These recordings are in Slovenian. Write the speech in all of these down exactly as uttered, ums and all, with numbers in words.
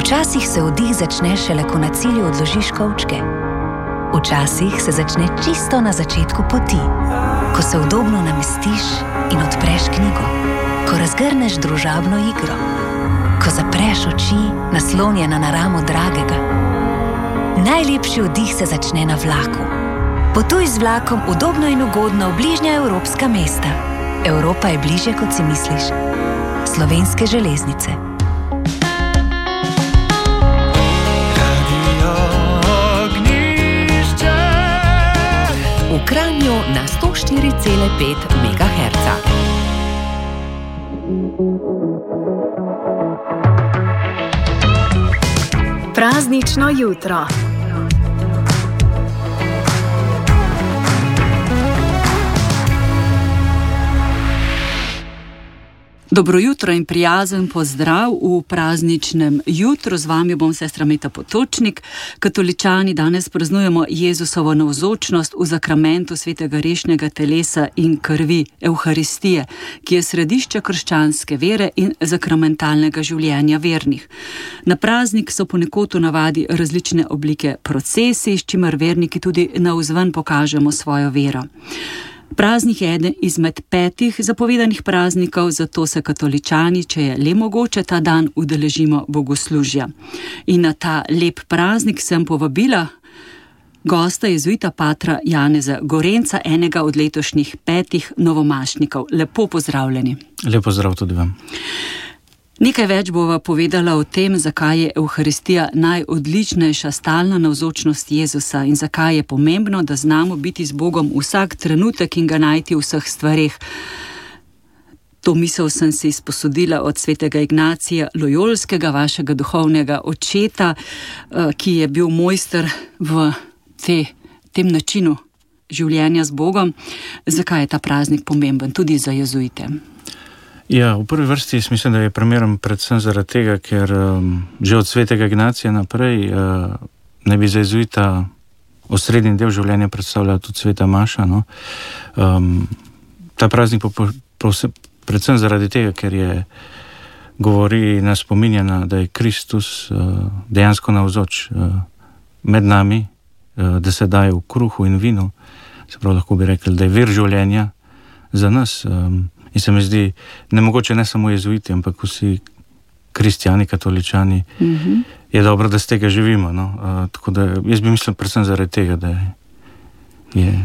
Včasih se vdih začne šele, ko na cilju odložiš kovčke. Včasih se začne čisto na začetku poti, ko se udobno namestiš in odpreš knjigo, ko razgrneš družabno igro, ko zapreš oči, naslonjena na ramo dragega. Najlepši vdih se začne na vlaku. Potuj z vlakom udobno in ugodno v bližnja evropska mesta. Evropa je bližje, kot si misliš. Slovenske železnice. V Kranju na sto štiri cela pet megaherca. Praznično jutro. Dobro jutro in prijazen pozdrav v prazničnem jutru. Z vami bom sestra Meta Potočnik. Katoličani danes praznujemo Jezusovo navzočnost v zakramentu svetega rešnega telesa in krvi Evharistije, ki je središče krščanske vere in zakramentalnega življenja vernih. Na praznik so ponekod v navadi različne oblike procesij, s čimer verniki tudi navzven pokažemo svojo vero. Praznik je eden izmed petih zapovedanih praznikov, zato se katoličani, če je le mogoče, ta dan udeležimo bogoslužja. In na ta lep praznik sem povabila gosta jezuita patra Janeza Gorenca, enega od letošnjih petih novomašnikov. Lepo pozdravljeni. Lep pozdrav tudi vam. Nekaj več bova povedala o tem, zakaj je Evharistija najodličnejša stalna navzočnost Jezusa in zakaj je pomembno, da znamo biti z Bogom vsak trenutek in ga najti v vseh stvareh. To misel sem si izposodila od svetega Ignacija Lojolskega, vašega duhovnega očeta, ki je bil mojster v te, tem načinu življenja z Bogom. Zakaj je ta praznik pomemben tudi za jezuite? Ja, v prvi vrsti mislim, da je primeren predvsem zaradi tega, ker um, že od svetega Ignacija naprej uh, ne bi za jezuita osrednji del življenja predstavljala tudi sveta maša. No? Um, ta praznik pa po, po, predvsem zaradi tega, ker je govori in nas spominja, da je Kristus uh, dejansko navzoč uh, med nami, uh, da se daje v kruhu in vinu, se pravi, lahko bi rekli, da je vir življenja za nas. Um, In se mi zdi, ne mogoče ne samo jezuiti, ampak vsi kristjani, katoličani, mm-hmm. je dobro, da z tega živimo. No? Uh, tako da jaz bi mislil predvsem zaradi tega, da je...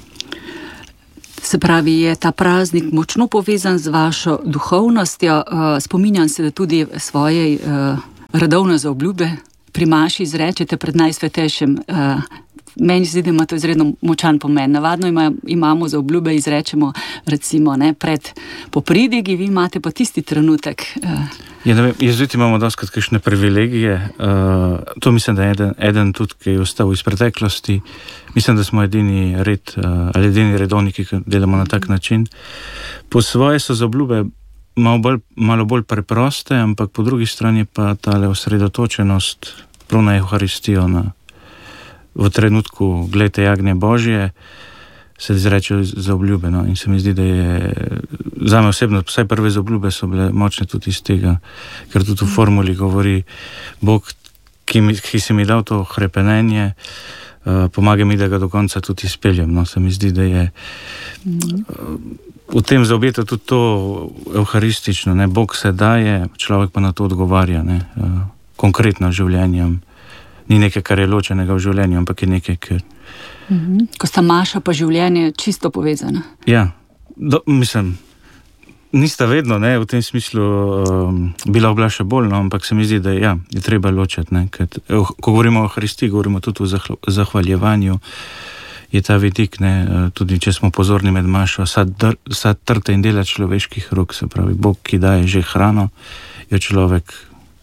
Se pravi, je ta praznik močno povezan z vašo duhovnostjo. Uh, spominjam se, da tudi svoje uh, redovne zaobljube pri maši izrečete pred najsvetejšim. Uh, Meni zdi, da ima to izredno močan pomen. Navadno ima, imamo za obljube, izrečemo recimo ne, pred popridigi, vi imate pa tisti trenutek. Uh. Ja, ne vem, jezuiti imamo doskrat kakšne privilegije. Uh, to mislim, da je eden, eden tudi, ki je ostal iz preteklosti. Mislim, da smo edini red, uh, ali edini redovniki, ki delamo na tak način. Po svoje so za obljube malo bolj, malo bolj preproste, ampak po drugi strani pa tale osredotočenost prav na Evharistijo, na v trenutku glejte jagnje Božje, se izreče za obljube. No? In se mi zdi, da je zame osebno, vsaj prve za obljube so bile močne tudi iz tega, ker tudi v formuli govori Bog, ki, mi, ki si mi dal to hrepenenje, uh, pomaga mi, da ga do konca tudi izpeljem. No? Se mi zdi, da je uh, v tem zaobjeta tudi to evharistično. Ne? Bog se daje, človek pa na to odgovarja, ne? Uh, konkretno življenjem. Ni nekaj, kar je ločenega v življenju, ampak je nekaj, kar... Mm-hmm. Ko sta maša pa življenje čisto povezana. Ja, do, mislim, nista vedno, ne, v tem smislu um, bila obla še bolj, no, ampak se mi zdi, da ja, je treba ločiti, ne, ker, ko govorimo o Evharistiji, govorimo tudi o zahval, zahvaljevanju, je ta vidik, ne, tudi če smo pozorni med mašo, vsa trta in dela človeških rok, se pravi, Bog, ki daje že hrano, jo človek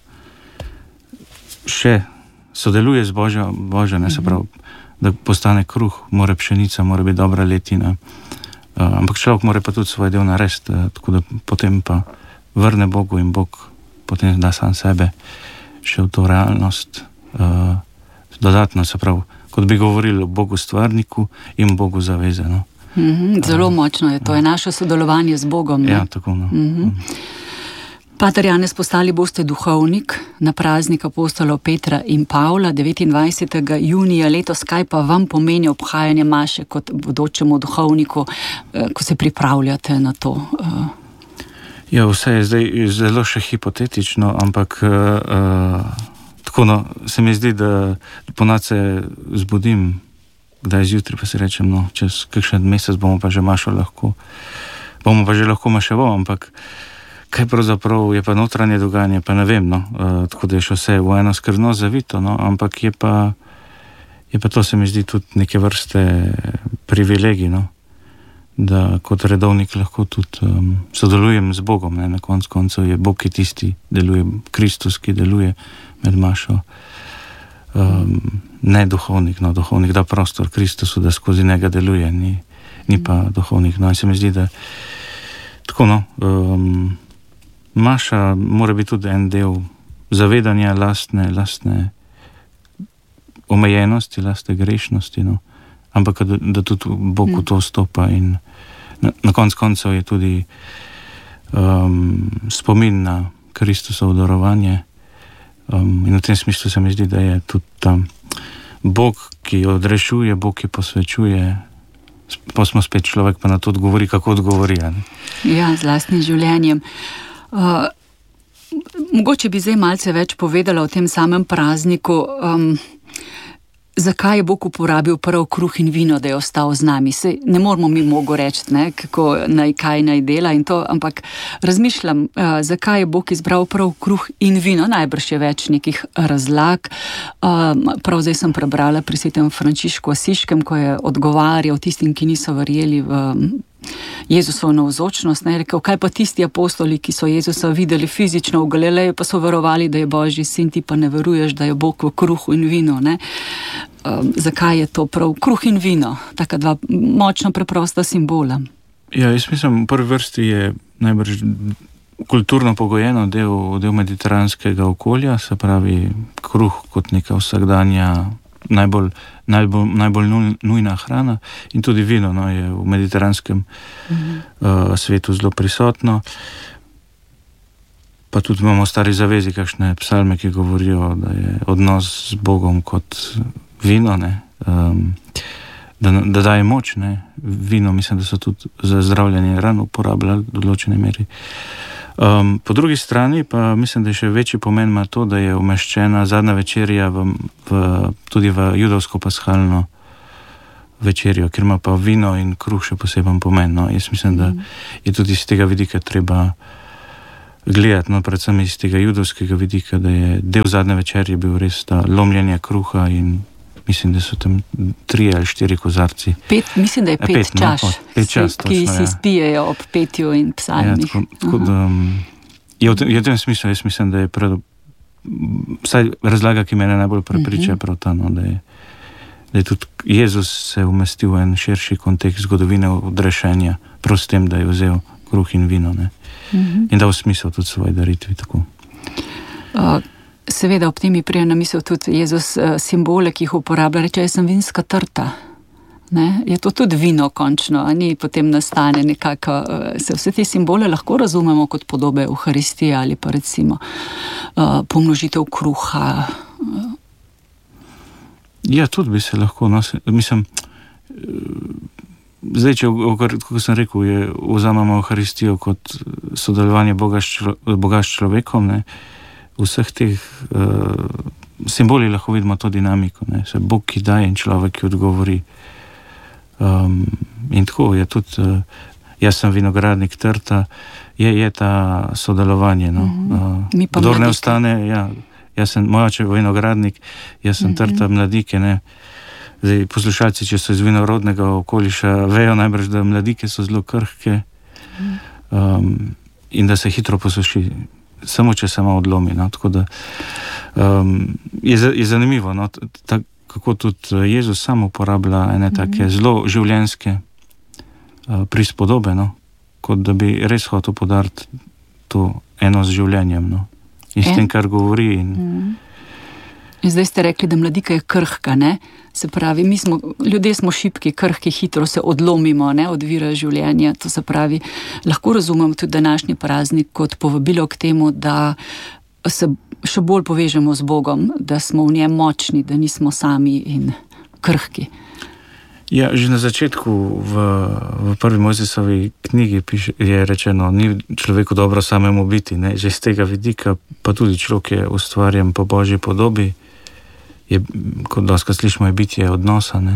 še sodeluje z Božjo, Božjo, ne, se pravi, da postane kruh, mora pšenica, mora biti dobra letina, uh, ampak človek mora pa tudi svoj del narediti, uh, tako da potem pa vrne Bogu in Bog potem da sam sebe še v to realnost uh, dodatno, se pravi, kot bi govorili o Bogu stvarniku in Bogu zavezano. Mm-hmm, zelo uh, močno je to, je naše sodelovanje z Bogom. Ne? Ja, tako, no. Mm-hmm. Pater Janez, postali boste duhovnik na praznik apostolov Petra in Pavla devetindvajsetega junija letos. Kaj pa vam pomeni obhajanje maše kot bodočemu duhovniku, ko se pripravljate na to? Ja, vse je zdaj zelo še hipotetično, ampak uh, tako no, se mi zdi, da ponad se zbudim, kdaj zjutraj pa si rečem, no, čez kakšen mesec bomo pa že mašo lahko, bomo pa že lahko maševal, ampak kaj pravzaprav je pa notranje dogajanje, pa ne vem, no, uh, tako da je še vse v eno skrbno zavito, no, ampak je pa, je pa to se mi zdi tudi neke vrste privilegij, no, da kot redovnik lahko tudi um, sodelujem z Bogom, ne, na konc koncev je Bog, ki tisti deluje, Kristus, ki deluje med mašo, um, ne duhovnik, no, duhovnik da prostor Kristusu, da skozi njega deluje, ni, ni pa duhovnik, no, in se mi zdi, da tako, no, um, maša mora biti tudi en del zavedanja lastne, lastne omejenosti, lastne grešnosti, no, ampak da, da tudi Bog v to stopa in na, na konc koncev je tudi um, spomin na Kristusovo darovanje, um, in v tem smislu se mi zdi, da je tudi tam Bog, ki odrešuje, Bog, ki posvečuje, pa smo spet človek, pa na to odgovori, kako odgovori. Ne? Ja, z lastnim življenjem. Uh, mogoče bi zdaj malce več povedala o tem samem prazniku. Um, Zakaj je Bog uporabil prav kruh in vino, da je ostal z nami? Sej ne moramo mi mogo reči, ne, kako naj, kaj naj dela in to, ampak razmišljam, uh, zakaj je Bog izbral prav kruh in vino. Najbrž je več nekih razlag. Uh, prav zdaj sem prebrala pri svetem Frančišku Asiškem, ko je odgovarjal tistim, ki niso verjeli v Jezusovo navzočnost, ne, rekel, kaj pa tisti apostoli, ki so Jezusa videli fizično v Galileju, pa so verovali, da je Božji sin, ti pa ne veruješ, da je Bog v kruhu in vinu, ne. Um, zakaj je to prav kruh in vino? Taka dva močno preprosta simbola. Ja, jaz mislim, v prvi vrsti je najbrž kulturno pogojeno del, del mediteranskega okolja, se pravi kruh kot neka vsakdanja najbolj, najbolj, najbolj nujna hrana in tudi vino, no, je v mediteranskem mhm. uh, svetu zelo prisotno. Pa tudi imamo v Stari zavezi kakšne psalme, ki govorijo, da je odnos z Bogom kot vino, ne, um, da, da daje moč, ne. Vino mislim, da so tudi za zdravljenje ran uporabljali v določene meri. Um, po drugi strani pa mislim, da je še večji pomen ima to, da je umeščena zadnja večerja v, v, tudi v judovsko paskalno večerjo, ker ima pa vino in kruh še poseben pomen. No. Jaz mislim, da je tudi iz tega vidika treba gledati, no, predvsem iz tega judovskega vidika, da je del zadnje večerje bil res ta lomljenje kruha in mislim, da so tam tri ali štiri kozarci. Pet, mislim, da je pet, pet čaš, no, pet čas, ki točno, si ja. Spijejo ob petju in psalmih. Ja, tako, tako da, je, v, je v tem smislu, jaz mislim, da je prav, vsaj razlaga, ki mene najbolj prepriča, uh-huh. prav ta, no, da je, da je tudi Jezus se umestil v en širši kontekst zgodovine odrešenja, prav s tem, da je vzel kruh in vino, ne. Uh-huh. In dal smisel tudi svoje daritvi, tako. Uh, Seveda ob tem mi prije na misel tudi Jezus simbole, ki jih uporablja, reče, jaz sem vinska trta. Ne? Je to tudi vino končno, a ni potem nastane nekako, se vse te simbole lahko razumemo kot podobe Euharistije ali pa recimo uh, pomnožitev kruha. Ja, tudi bi se lahko, no, mislim, zdaj, če, kako sem rekel, je, vzamemo Euharistijo kot sodelovanje Boga s, člo, Boga s človekom, ne, v vseh teh uh, simbolih lahko vidimo to dinamiko, ne? Se Bog, ki daje in človek, ki odgovori. Um, in tako je tudi, uh, jaz sem vinogradnik trta, je, je ta sodelovanje. No? Uh, kdor ne ostane, ja, jaz sem, moj oče je vinogradnik, jaz sem mm-hmm. trta mladike, ne. Zdaj, poslušalci, če so iz vinorodnega okoliša, vejo najbrž, da mladike so zelo krhke um, in da se hitro posuši. Samo če se malo odlomi, no, tako da um, je, je zanimivo, no, tak, kako tudi Jezus sam uporablja ene take mm-hmm. zelo življenjske uh, prispodobe, no, kot da bi res hotel podariti to eno z življenjem, no, in s tem, kar govori in, mm-hmm. In zdaj ste rekli, da mladika je krhka, ne? Se pravi, mi smo, ljudje smo šibki, krhki, hitro se odlomimo, ne, od vira življenja. To se pravi, lahko razumem tudi današnji praznik kot povabilo k temu, da se še bolj povežemo z Bogom, da smo v njem močni, da nismo sami in krhki. Ja, že na začetku v, v prvi Mojzesovi knjigi piše, je rečeno, ni človeku dobro samemu biti, ne? Že z tega vidika pa tudi človek je ustvarjen po Božji podobi, je, kot doskrat slišimo, je bitje odnosa, ne?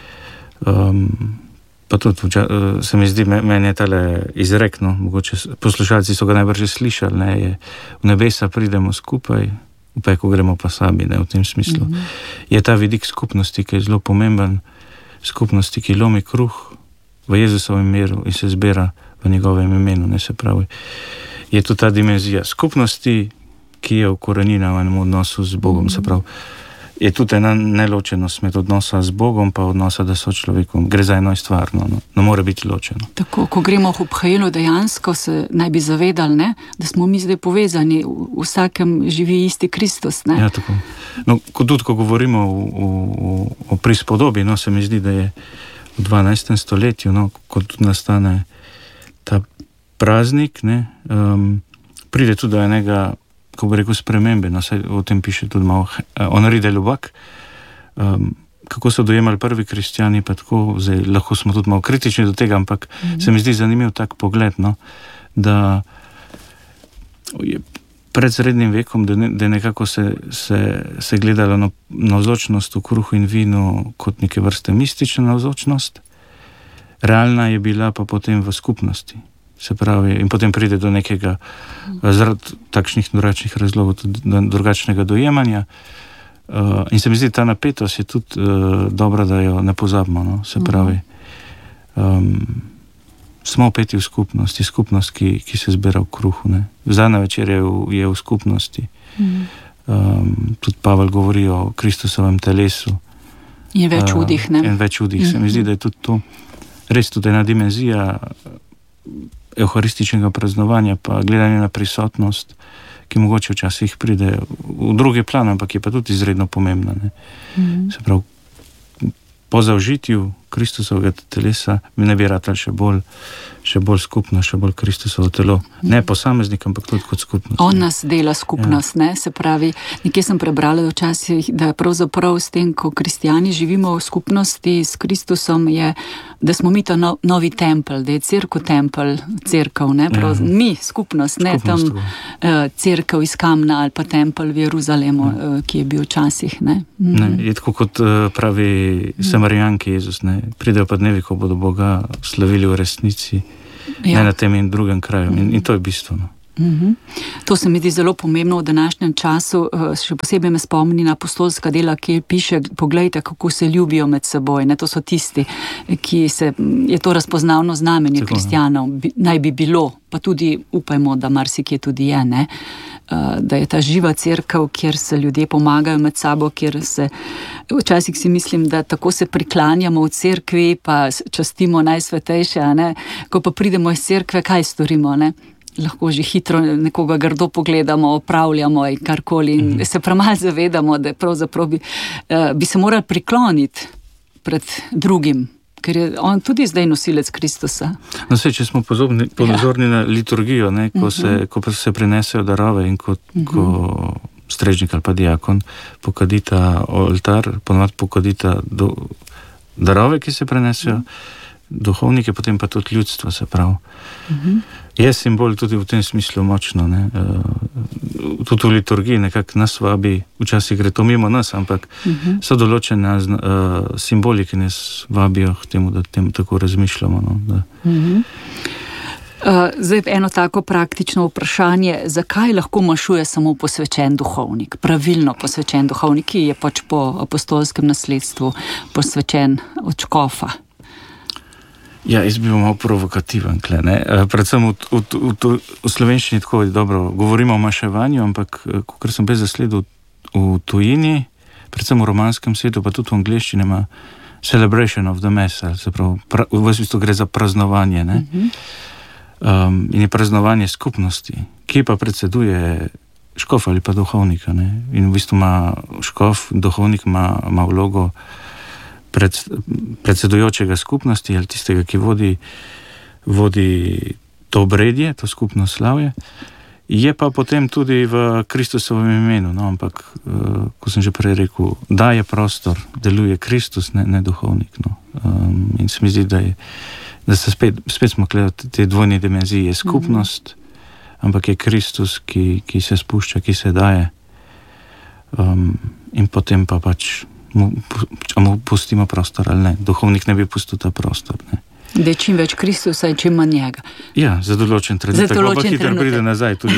Um, pa tudi se mi zdi, meni je tale izrek, no, mogoče poslušalci so ga najbrž slišali, ne? Je, v nebesa pridemo skupaj, v peko gremo pa sami, ne? V tem smislu. Mm-hmm. Je ta vidik skupnosti, ki je zelo pomemben, skupnosti, ki lomi kruh v Jezusovem miru in se zbira v njegovem imenu, ne, se pravi. Je tu ta dimenzija skupnosti, ki je ukorenjena v enem odnosu z Bogom, mm-hmm. se pravi. Je tudi ena neločenost med odnosa z Bogom pa odnosa da so človekom. Gre za eno stvar, no, no, ne more biti ločeno. Tako, ko gremo v obhajilo, dejansko se naj bi zavedali, ne, da smo mi zdaj povezani, v vsakem živi isti Kristus, ne. Ja, tako. No, ko tudi, ko govorimo o, o, o prispodobi, no, se mi zdi, da je v dvanajstem stoletju, no, ko tudi nastane ta praznik, ne, um, pride tudi do enega, ko bi rekel, spremembe, no, saj o tem piše tudi malo Henri de Lubac, um, kako so dojemali prvi kristjani, pa tako, zdaj lahko smo tudi malo kritični do tega, ampak mm-hmm. se mi zdi zanimiv tak pogled, no, da je pred srednjim vekom, da, ne, da nekako se, se, se gledalo na navzočnost v kruhu in vinu kot neke vrste mistična navzočnost, realna je bila pa potem v skupnosti. Se pravi, in potem pride do nekega zaradi takšnih drugačnih razlogov, tudi drugačnega dojemanja. Uh, in se mi zdi, ta napetost je tudi uh, dobra, da jo ne pozabimo, no? Se pravi, um, smo opeti v skupnosti, skupnost, ki, ki se zbira v kruhu, ne? Zadnja večer je v, je v skupnosti. Um, tudi Pavel govori o Kristusovem telesu. In več udih, ne? Uh, in več udih. Se mi zdi, da je tudi to res tudi ena dimenzija euharističnega praznovanja, pa gledanje na prisotnost, ki mogoče včasih pride v drugi plan, ampak je pa tudi izredno pomembna. Ne? Mm-hmm. Se pravi, po zaužitju Kristusovega telesa mi ne bi ratali še bolj, še bolj skupno, še bolj Kristusovo telo. Ne posameznik, ampak tudi kot skupnost. On nas dela skupnost, ja. Ne? Se pravi, nekje sem prebrala včasih, da pravzaprav s tem, ko kristijani živimo v skupnosti s Kristusom, je, da smo mi to no, novi tempelj, da je cerkev tempelj, cerkev, ne? Prav, ja. Mi, skupnost, ne skupnost, tam uh, cerkev iz kamna ali pa tempelj v Jeruzalemu, ja. uh, ki je bil včasih, ne? Mm. Ne, je tako kot uh, pravi Samarijanki Jezus, ne? Pridejo pa dnevi, ko bodo Boga slavili v resnici, ja. Ne na tem in drugem kraju. In, in to je bistveno. Mm-hmm. To se mi zdi zelo pomembno v današnjem času, še posebej me spomni na apostolska dela, ki piše, poglejte, kako se ljubijo med seboj, ne, to so tisti, ki se, je to razpoznavno znamenje kristjanov, bi, naj bi bilo, pa tudi upajmo, da marsikje tudi je, ne, da je ta živa cerkev, kjer se ljudje pomagajo med sabo, kjer se, včasih si mislim, da tako se priklanjamo v cerkvi, pa častimo najsvetejše, a ne, ko pa pridemo iz cerkve, kaj storimo, ne? Lahko že hitro nekoga grdo pogledamo, opravljamo in karkoli in mm. se premalo zavedamo, da pravzaprav bi, uh, bi se morali prikloniti pred drugim, ker je on tudi zdaj nosilec Kristusa. No, se, če smo pozorni, pozorni ja. Na liturgijo, ne, ko, uh-huh. se, ko se prinesejo darove in ko, uh-huh. ko strežnik ali pa diakon pokadita oltar, ponovadi pokadita do, darove, ki se prinesejo, uh-huh. duhovnike, potem pa tudi ljudstvo, se pravi. Uh-huh. Je simbol tudi v tem smislu močno, ne? Uh, tudi v liturgiji nekako nas vabi, včasih gre to mimo nas, ampak uh-huh. so določene uh, simboli, ki nas vabijo k temu, da tem tako razmišljamo. No? Da. Uh-huh. Uh, zdaj eno tako praktično vprašanje, zakaj lahko mašuje samo posvečen duhovnik, pravilno posvečen duhovnik, ki je pač po apostolskem nasledstvu posvečen od škofa? Ja, jaz bi bil malo provokativen, kle, ne? Predvsem v, v, v, v slovenščini tako dobro govorimo o maševanju, ampak kakor sem bez zasledil v tujini, predvsem v romanskem svetu, pa tudi v angleščini ima celebration of the mass, se pravi, pra, v bistvu gre za praznovanje, ne? Um, in je praznovanje skupnosti, ki pa predseduje škof ali pa duhovnika. Ne? In v bistvu ima škof, duhovnik ima, ima vlogo pred, predsedujočega skupnosti ali tistega, ki vodi, vodi to obredje, to skupno slavje. Je pa potem tudi v Kristusovem imenu, no, ampak, uh, ko sem že prej rekel, daje prostor, deluje Kristus, ne, ne duhovnik. No. Um, in se mi zdi, da, je, da se spet, spet smo gledali te dvojne dimenzije, skupnost, mm-hmm. ampak je Kristus, ki, ki se spušča, ki se daje. Um, in potem pa pač mu, mu pustimo prostor, ali ne. Duhovnik ne bi pustil ta prostor, ne. Da je čim več Kristusa in čim manj njega. Ja, za določen trenutek. Za določen trenutek. Pa hitro pride nazaj tudi.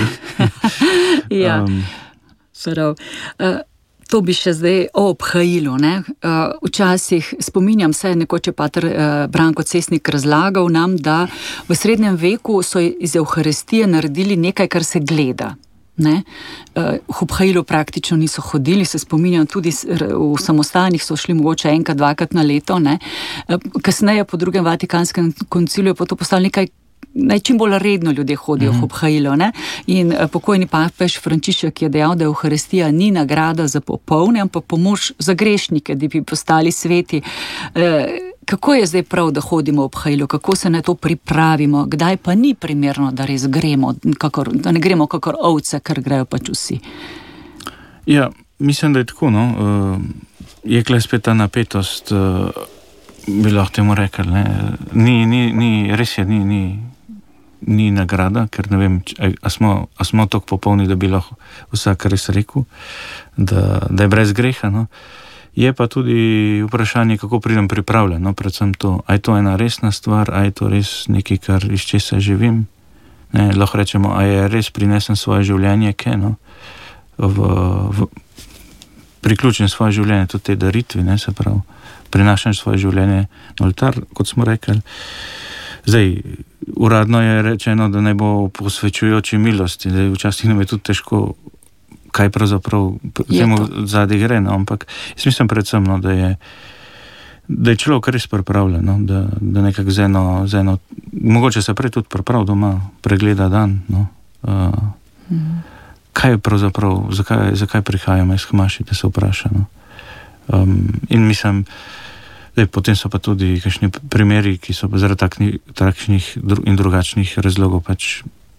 ja, um. Prav. Uh, to bi še zdaj o obhajilu. Ne? Uh, včasih spominjam se, nekoč je pater uh, Branko Cesnik razlagal nam, da v srednjem veku so iz Evharistije naredili nekaj, kar se gleda. Ne? Uh, v obhajilu praktično niso hodili, se spominjam, tudi v samostanih so šli mogoče enkrat, dvakrat na leto. Ne? Uh, kasneje po drugem Vatikanskem konciliju je pa to postalo nekaj, naj čim bolj redno ljudje hodijo mm-hmm. v obhajilu. Ne? In uh, pokojni papež Frančišek je dejal, da Evharistija ni nagrada za popolne, ampak pomoč za grešnike, da bi postali sveti. Uh, Kako je zdaj prav, da hodimo v obhajilu, kako se na to pripravimo, kdaj pa ni primerno, da res gremo, kakor, da ne gremo kakor ovce, kar grejo pač vsi? Ja, mislim, da je tako, no. Uh, je kle spet ta napetost, uh, bi lahko temu rekel, ne. Ni, ni, ni, res je, ni, ni, ni nagrada, ker ne vem, a smo, a smo tako popolni, da bi lahko vsak res rekel, da, da je brez greha, no. Je pa tudi vprašanje, kako pridem pripravljen, no, predvsem to, a je to ena resna stvar, a je to res nekaj, kar iz česa živim, ne, lahko rečemo, a je res prinesem svoje življenje, kaj, no, v, v, priključen svoje življenje, tudi te daritvi, ne, se pravi, prinašam svoje življenje na oltar, kot smo rekli. Zdaj, uradno je rečeno, da ne bo posvečujoči milosti, zdaj včasih nam je tudi težko kaj pravzaprav temu zadaj gre, no, ampak jaz mislim predvsem, no, da je da je človek res pripravljen, no, da, da nekako z eno, z eno, mogoče se prej tudi priprav doma, pregleda dan, no, uh, mm. kaj je pravzaprav, zakaj, zakaj prihajam iz Hmaši, da se vpraša, no. Um, in mislim, da potem so pa tudi kakšni primeri, ki so pa zaradi taknih, takšnih in drugačnih razlogov pač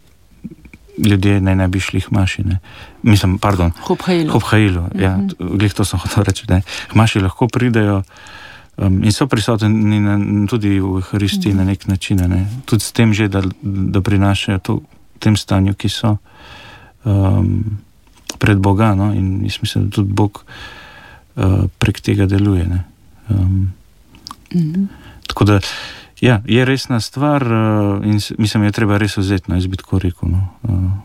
ljudje naj ne bi šli Hmaši, ne. Mislim, pardon. Hobhajilu. Hobhajilu, ja. Mm-hmm. Glih to sem hotel reči, ne. Hmaši lahko pridejo um, in so prisotni na, tudi v Evharistiji mm-hmm. na nek način, ne. Tudi s tem že, da, da prinašajo to v tem stanju, ki so um, pred Boga, no. In jaz mislim, da tudi Bog uh, prek tega deluje, ne. Um, mm-hmm. Tako da ja, je resna stvar uh, in mislim, je treba res vzeti, no, jaz bi tako rekel, no. Uh.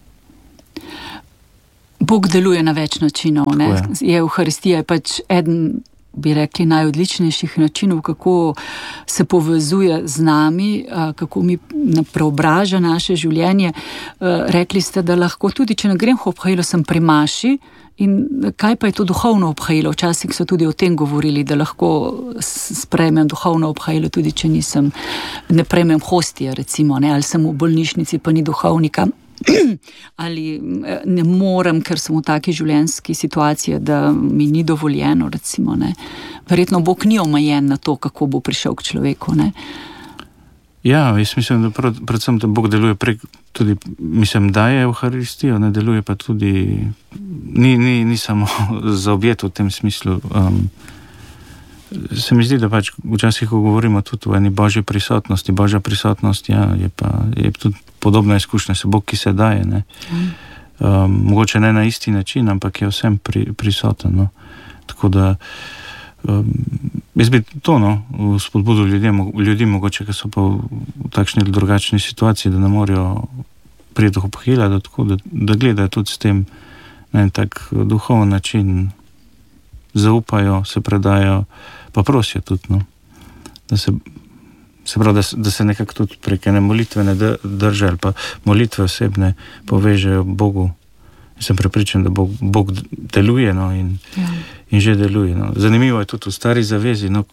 Bog deluje na več načinov, ne? Je Evharistija je pač eden, bi rekli, najodličnejših načinov, kako se povezuje z nami, kako mi preobraža naše življenje. Rekli ste, da lahko tudi, če ne grem v obhajilu, sem pri maši. In kaj pa je to duhovno obhajilo? Včasih so tudi o tem govorili, da lahko sprejmem duhovno obhajilo, tudi če nisem, ne prejmem hostija, recimo, ne, ali sem v bolnišnici, pa ni duhovnika, ali ne morem, ker sem v taki življenjski situaciji, da mi ni dovoljeno, recimo, ne. Verjetno Bog ni omejen na to, kako bo prišel k človeku, ne. Ja, jaz mislim, da prav, predvsem, da Bog deluje prek, tudi, mislim, da je Evharistijo, ne deluje pa tudi, ni, ni, ni samo zaobjet v tem smislu. Um, se mi zdi, da pač včasih, ko govorimo tudi o eni Božji prisotnosti, Božja prisotnost, ja, je pa, je tudi podobna izkušnja, se Bog, ki se daje, ne. Um, mogoče ne na isti način, ampak je vsem pri, prisoten, no. Tako da Um, jaz bi to, no, spodbudil ljudem, ljudi mogoče, ki so pa v takšni ali drugačni situaciji, da ne morajo priti do obhajila, da, da, da gledajo tudi s tem na en tak duhoven način, zaupajo, se predajo, pa prosijo tudi, no, da se, se pravi, da, da se nekako tudi prek ene molitvene drže ali pa molitve osebne povežejo Bogu. Sem prepričan, da Bog, Bog deluje, no, in, ja. in že deluje. No. Zanimivo je tudi v Stari zavezi, no,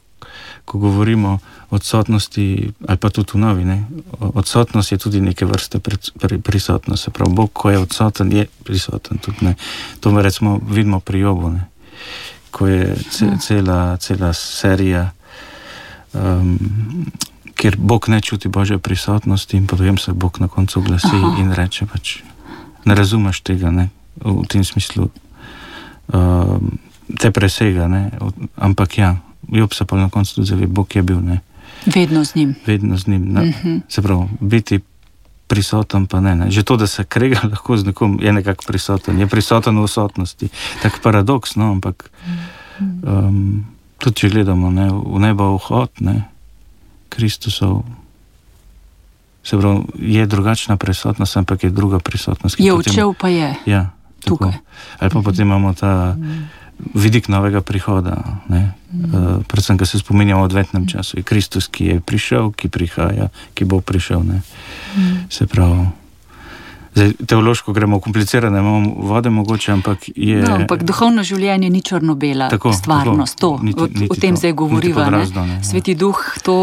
ko govorimo o odsotnosti, ali pa tudi v novi, ne? Odsotnost je tudi neke vrste prisotnost. Se pravi, Bog, ko je odsoten, je prisoten tudi, ne? To recimo vidimo pri Jobu, ne? Ko je cela, cela serija, um, kjer Bog ne čuti Božje prisotnosti in potem se Bog na koncu glasi Aha. in reče pač, ne razumeš tega, ne? V tem smislu um, te presega, ne? Ampak ja, Job se pa na koncu tudi zavi, Bog je bil, ne? Vedno z njim. Vedno z njim, uh-huh. Se pravi, biti prisoten pa ne, ne. Že to, da se krega lahko z nekom, je nekako prisoten, je prisoten v odsotnosti. Tak paradoks, no, ampak um, tudi če gledamo, ne, v nebo vhod, ne, Kristusov, se pravi, je drugačna prisotnost, ampak je druga prisotnost. Je odšel pa je. Ja, tako. Tukaj. Ali pa potem imamo ta vidik novega prihoda, ne. Uh, predvsem, ko se spominjamo v adventnem času, je Kristus, ki je prišel, ki prihaja, ki bo prišel, ne. Se pravi, zdaj, teološko gremo komplicirane, imamo vode mogoče, ampak je... No, ampak duhovno življenje ni črno-bela tako, stvarnost, tako, to, niti, niti o tem to, zdaj govoriva, ne? Ne? Sveti duh to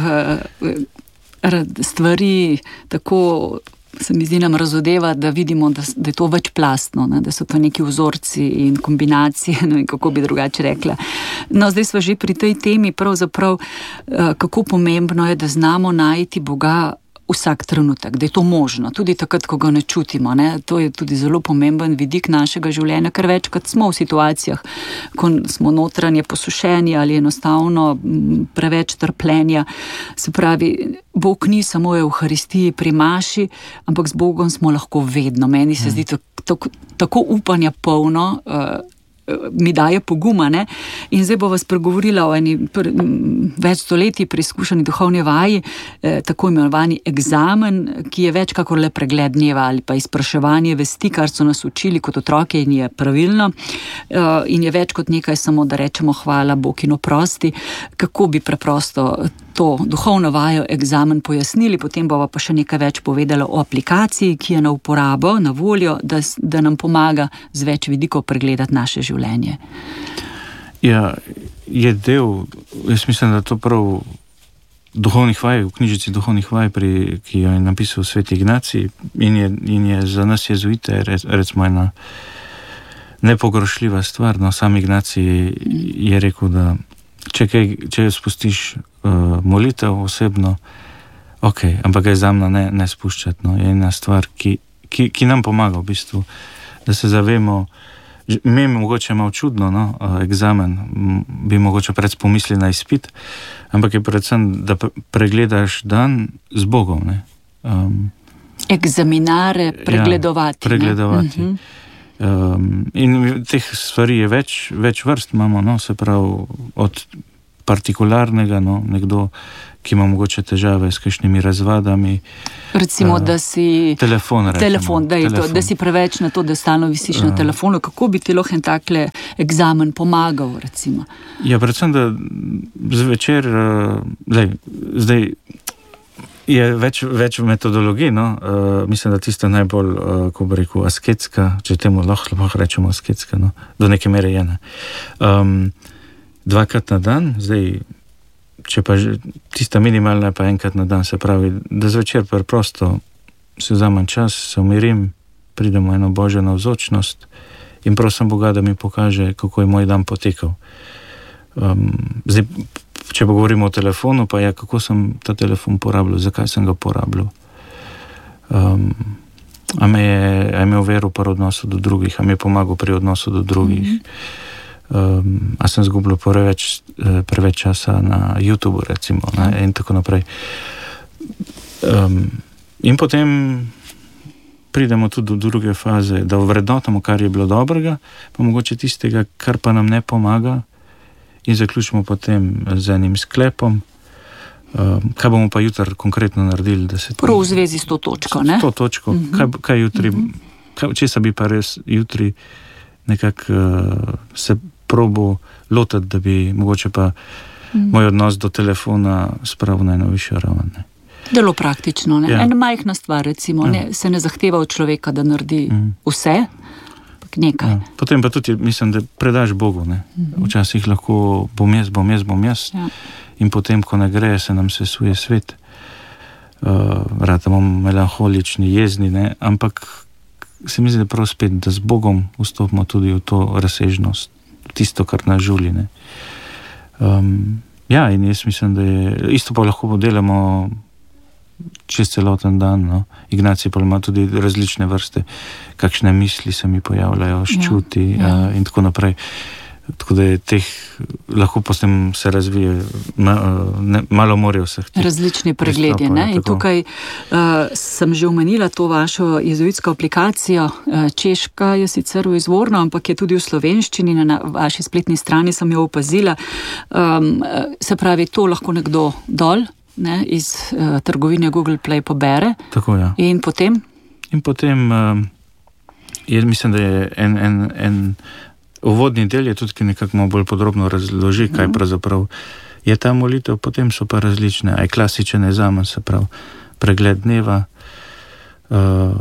uh, stvari tako, se mi zdi, nam razodeva, da vidimo, da, da je to večplastno, ne? Da so to neki vzorci in kombinacije, ne vem, kako bi drugače rekla. No, zdaj smo že pri tej temi, pravzaprav, uh, kako pomembno je, da znamo najti Boga vsak trenutek, da je to možno, tudi takrat, ko ga ne čutimo, ne? To je tudi zelo pomemben vidik našega življenja, ker večkrat smo v situacijah, ko smo notranje posušeni ali enostavno preveč trpljenja. Se pravi, Bog ni samo v Euharistiji pri maši, ampak z Bogom smo lahko vedno. Meni se zdi to, tako, tako upanja polno, uh, mi daje poguma, ne? In zdaj bo vas pregovorila o eni pr, več stoletij preizkušeni duhovni vaji, eh, tako imenovani egzamen, ki je več kakor le pregled dneva ali pa izpraševanje vesti, kar so nas učili kot otroke in je pravilno, eh, in je več kot nekaj samo, da rečemo hvala Bog in oprosti. Kako bi preprosto to duhovno vajo, egzamen pojasnili, potem bova pa še nekaj več povedala o aplikaciji, ki je na uporabo, na voljo, da, da nam pomaga z več vidikov pregledati naše življenje. Ja, je del, jaz mislim, da to prav duhovnih vaj, v knjižici duhovnih vaj, pri, ki jo je napisal Sveti Ignacij in je, in je za nas jezuite, recimo ena nepogrošljiva stvar, no, sam Ignacij je rekel, da če, kaj, če spustiš uh, molitev osebno, ok, ampak je za mno ne, ne spuščati, no, je ena stvar, ki, ki, ki nam pomaga v bistvu, da se zavemo. Mi je mogoče malo čudno, no, egzamen, bi mogoče pred pomisli na izpit, ampak je predvsem, da pregledaš dan z Bogom, ne. Um, Egzaminare pregledovati. Ja, pregledovati. Ne? Um, in teh stvari je več, več vrst imamo, no, se pravi, od partikularnega, no, nekdo, ki ima mogoče težave s kakšnimi razvadami. Recimo, uh, da si... Telefon, recimo. Telefon, da, telefon. To, da si preveč na to, da stalno visiš uh, na telefonu. Kako bi ti lahko en takle egzamen pomagal, recimo? Ja, predvsem, da zvečer, uh, zdaj, zdaj je več, več metodologij, no, uh, mislim, da tista najbolj, uh, ko bi rekel, asketska, če temu lahko, lahko rečemo asketska, no, do neke mere je, ne. Um, dvakrat na dan, zdaj, če pa že, tista minimalna pa enkrat na dan, se pravi, da zvečer preprosto si vzamem čas, se umirim, pridem v eno Božjo navzočnost in prosim Boga, da mi pokaže, kako je moj dan potekal. Um, zdaj, če pa govorimo o telefonu, pa ja, kako sem ta telefon porabljal, zakaj sem ga porabljal. Um, a me je, a je imel veru pri odnosu do drugih, a mi je pomagal pri odnosu do drugih. Mm-hmm. Um, a sem zgubljal preveč, preveč časa na YouTubu, recimo, ne, in tako naprej. Um, in potem pridemo tudi do druge faze, da vrednotamo, kar je bilo dobrega, pa mogoče tistega, kar pa nam ne pomaga, in zaključimo potem z enim sklepom, um, kaj bomo pa jutri konkretno naredili. Da se prav v zvezi s to točko, ne? S to točko, uh-huh. kaj, kaj jutri, uh-huh. kaj, česa bi pa res jutri nekako uh, se probo lotati, da bi mogoče pa uh-huh. moj odnos do telefona spravil na eno višjo raven. Delo praktično, ne? Ja. Ena majhna stvar, recimo, ja. ne, se ne zahteva od človeka, da naredi uh-huh. vse, nekaj. Ja. Potem pa tudi, mislim, da predaš Bogu, ne. Uh-huh. Včasih lahko bom jaz, bom jaz, bom jaz. Ja. in potem, ko ne gre, se nam sesuje svet. Uh, ratamo melanholični, jezni, ne? Ampak se mi zdi, da prav spet, da z Bogom vstopimo tudi v to razsežnost, tisto, kar nas žuli. Ne? Um, ja, in jaz mislim, da je, isto pa lahko delamo čez celoten dan, no? Ignacij pa ima tudi različne vrste, kakšne misli se mi pojavljajo, ščuti ja, ja. Uh, in tako naprej. Tako da je teh, lahko potem se razvije, ma, ne, malo morajo vseh teh. Različni pregledi, ne? In tukaj uh, sem že omenila to vašo jezuitsko aplikacijo, uh, češka je sicer v izvorno, ampak je tudi v slovenščini, na vaši spletni strani sem jo opazila. Um, se pravi, to lahko nekdo dol, ne, iz uh, trgovine Google Play pobere. Tako, ja. In potem? In potem, um, jaz mislim, da je en, en, en uvodni del je tudi, ki nekako malo bolj podrobno razloži, kaj pravzaprav je ta molitev, potem so pa različne, aj klasičen examen, se pravi, pregled dneva, uh,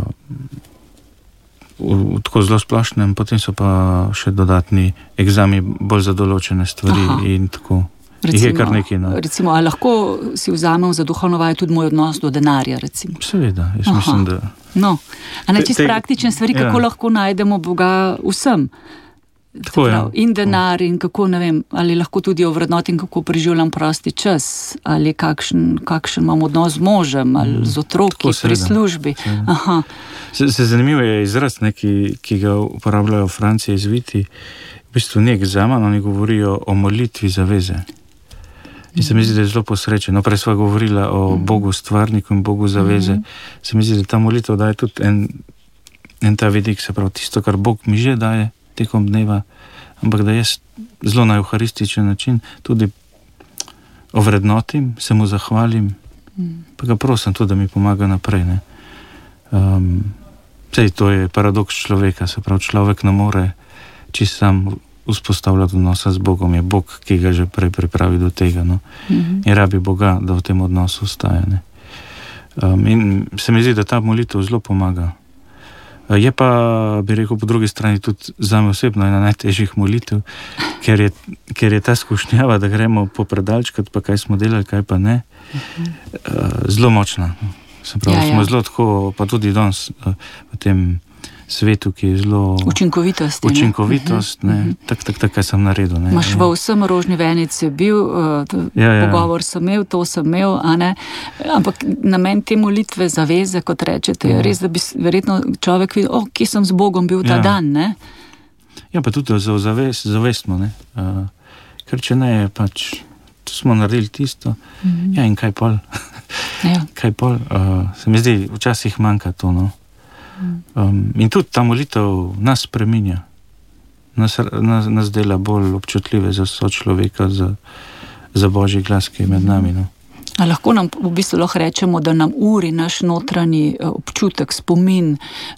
v, v tako zelo splošnem, potem so pa še dodatni egzami bolj za določene stvari. Aha. In tako. Recimo, je kar nekaj, no. Recimo, a lahko si vzamem za duhovno vajo tudi moj odnos do denarja, recimo? Seveda, jaz Aha. mislim, da... No, a ne čisto praktične stvari, ja. Kako lahko najdemo Boga vsem? Tako, ja. In denar in kako, ne vem, ali lahko tudi ovrednotim, kako preživljam prosti čas, ali kakšen, kakšen imam odnos z možem, ali z otroki pri službi. Aha. Se, se zanimivo je izraz, ne, ki, ki ga uporabljajo v Franciji izviti, v bistvu ne examen, oni govorijo o molitvi zaveze. In se mi zdi, da je zelo posrečeno. Prej sva govorila o Bogu stvarniku in Bogu zaveze. Mm-hmm. Se mi zdi, da ta molitev daje tudi en, en ta vidik, se pravi, tisto, kar Bog mi že daje tekom dneva, ampak da jaz zelo na euharističen način tudi ovrednotim, se mu zahvalim, mm. pa ga prosim tudi, da mi pomaga naprej. Ne? Um, sej, to je paradoks človeka, se pravi, človek ne more čisto sam vzpostavljati odnosa z Bogom, je Bog, ki ga že prej pripravi do tega, no? Mm-hmm. In rabi Boga, da v tem odnosu ostaja. Ne? Um, in se mi zdi, da ta molitev zelo pomaga. Je pa, bi rekel, po drugi strani tudi zame osebno ena najtežjih molitev, ker je, ker je ta skušnjava, da gremo popredalčkati, pa kaj smo delali, kaj pa ne, uh-huh. zelo močna. Se pravi, ja, ja. Smo zelo tako, pa tudi danes v tem svetu, ki je zelo... Učinkovitost. Učinkovitost, ne, uh-huh. tak, tak, tak, kaj sem naredil. Ne. Maš v vsem rožni venici bil, uh, ja, ja. pogovor sem imel, to sem imel, a ne, ampak namen te molitve zaveze, kot rečete, je res, da bi verjetno človek videl, oh, kje sem z Bogom bil ta ja. dan, ne? Ja, pa tudi za zavest, zavestmo, ne, uh, ker če ne je pač, smo naredili tisto, uh-huh. ja, in kaj pol, ja. kaj pol, uh, se mi zdi, včasih manjka to, no. Um, in tudi ta molitev nas spreminja, nas, nas, nas dela bolj občutljive za sočloveka, za, za Božji glas, ki je med nami. No. A lahko nam v bistvu lahko rečemo, da nam uri naš notranji občutek, spomin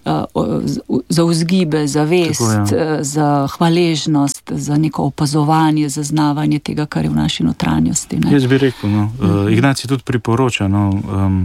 za vzgibe, za vest, tako, ja. za hvaležnost, za neko opazovanje, zaznavanje tega, kar je v naši notranjosti. Ne? Jaz bi rekel, no, uh, Ignacij tudi priporoča, no, um,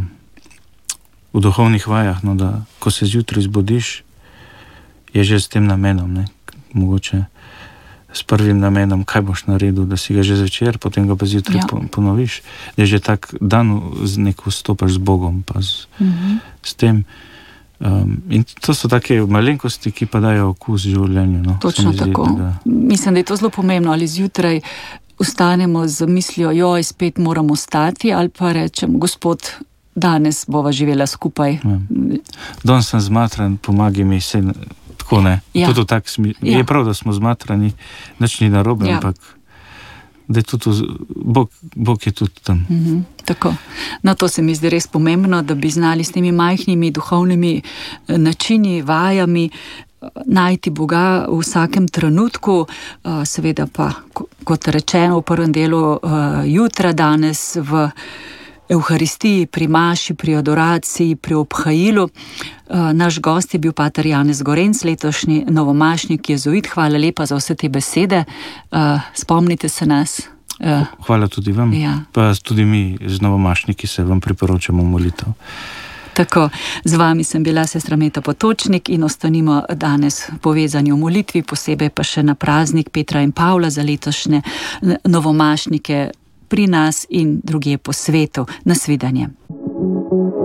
v duhovnih vajah, no, da ko se zjutraj zbudiš, je že s tem namenom, ne, mogoče s prvim namenom, kaj boš naredil, da si ga že zvečer, potem ga pa zjutraj ja. ponoviš, da je že tak dan neko vstopaš z Bogom, pa z, mm-hmm. s tem. Um, in to so take malenkosti, ki pa dajo okus življenju. No, točno tako. Zdi, da... Mislim, da je to zelo pomembno, ali zjutraj ustanemo z mislijo, joj, spet moramo stati, ali pa rečem, Gospod, danes bova živela skupaj. Ja. Danes sem zmatran, pomagi mi se, tako ne. Ja. Tudi tak smi... ja. Je prav, da smo zmatrani, nič ni narobe, ja. ampak da je tudi, Bog, Bog je tudi tam. Mm-hmm. Tako. No, to se mi zdi res pomembno, da bi znali s temi majhnimi duhovnimi načini, vajami najti Boga v vsakem trenutku, seveda pa, kot rečeno v prvem delu jutra danes v Evharistiji, pri maši, pri adoraciji, pri obhajilu. Naš gost je bil pater Janez Gorenc, letošnji novomašnik jezuit. Hvala lepa za vse te besede. Spomnite se nas. Hvala tudi vam. Ja. Pa tudi mi z novomašniki se vam priporočamo molitev. Tako, z vami sem bila sestra Meta Potočnik in ostanimo danes povezani v molitvi, posebej pa še na praznik Petra in Pavla za letošnje novomašnike. pri nas in drugje po svetu. Nasvidenje.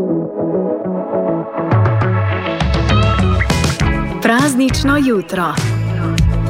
Praznično jutro.